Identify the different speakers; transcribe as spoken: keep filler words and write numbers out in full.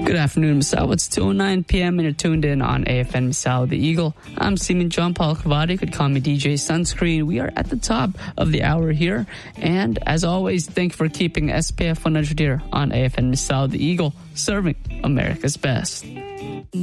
Speaker 1: Good afternoon, Misao. It's two oh nine p.m. and you're tuned in on A F N Misao The Eagle. I'm Seaman John Paul Cavati. You could call me D J Sunscreen. We are at the top of the hour here. And as always, thank you for keeping S P F one hundred here on A F N Misao The Eagle, serving America's best.